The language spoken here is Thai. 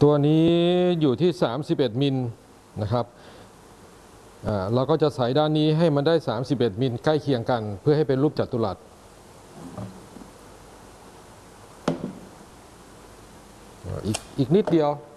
ตัวนี้อยู่ที่31มิลนะครับเราก็จะใส่ด้านนี้ให้มันได้31มิลใกล้เคียงกันเพื่อให้เป็นรูปจัตุรัสอีกนิดเดียว